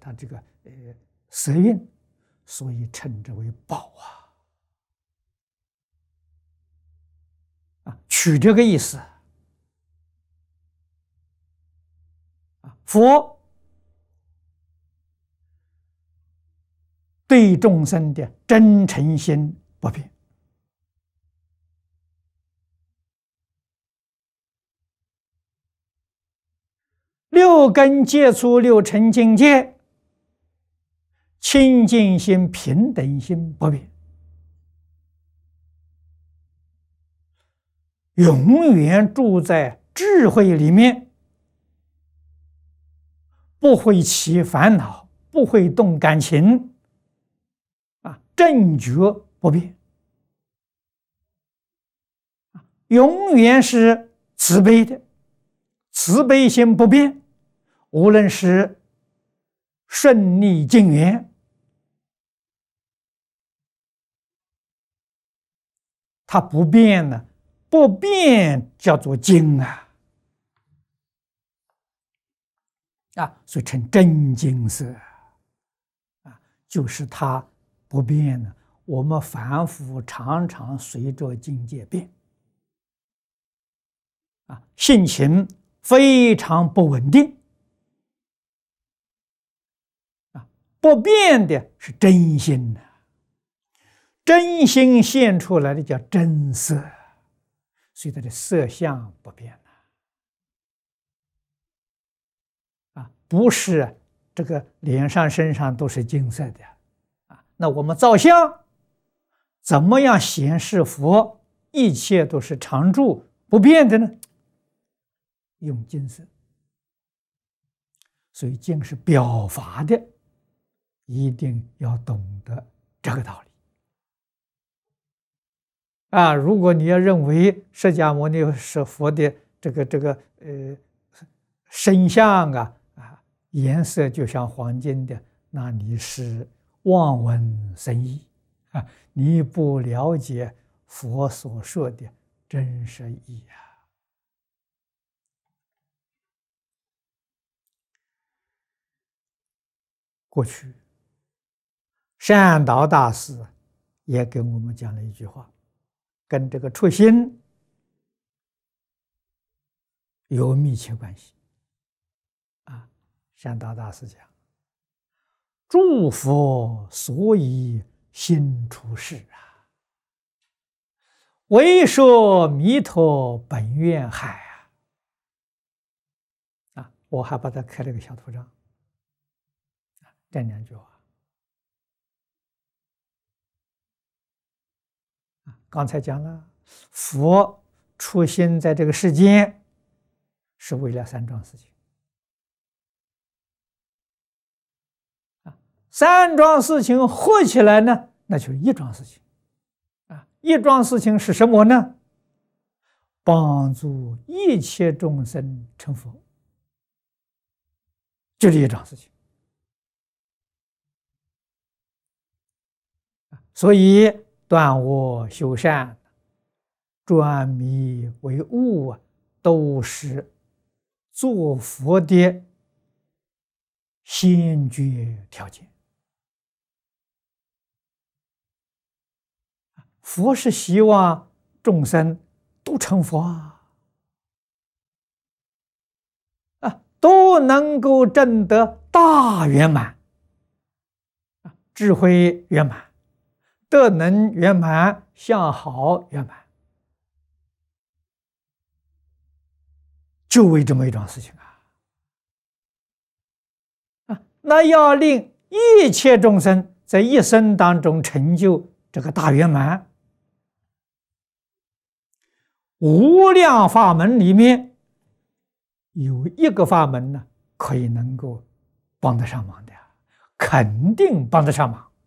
它这个色蕴，所以称之为宝取这个意思佛对众生的真诚心不变。六根接触六尘境界，清净心、平等心不变，永远住在智慧里面，不会起烦恼，不会动感情，正觉不变，永远是慈悲的，慈悲心不变。无论是顺逆境缘，它不变呢，不变叫做净所以称真净色就是它不变呢。我们凡夫常常随着境界变性情非常不稳定。不变的是真心真心现出来的叫真色，所以它的色相不变不是这个脸上身上都是金色的那我们造像怎么样显示佛一切都是常住不变的呢？用金色，所以金是表法的，一定要懂得这个道理如果你要认为释迦牟尼是佛的这个身相颜色就像黄金的，那你是望文生义你不了解佛所说的真实义过去善导大师也跟我们讲了一句话，跟这个初心有密切关系善导大师讲：诸佛所以心出世为说弥陀本愿海我还把它刻了个小图章这两句话刚才讲了，佛出现在这个世间是为了三桩事情三桩事情合起来呢，那就是一桩事情一桩事情是什么呢？帮助一切众生成佛，就这一桩事情所以断恶修善、转迷为悟都是做佛的先决条件。佛是希望众生都成佛都能够证得大圆满智慧圆满、德能圆满、相好圆满，就为这么一桩事情那要令一切众生在一生当中成就这个大圆满，无量法门里面有一个法门呢，可以能够帮得上忙的，肯定帮得上忙。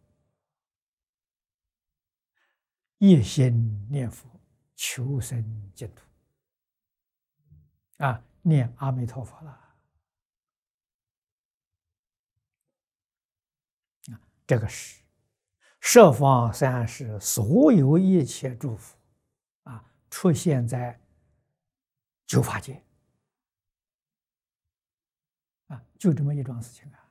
一心念佛，求生净土念阿弥陀佛了这个是十方三世所有一切诸佛出现在九法界就这么一桩事情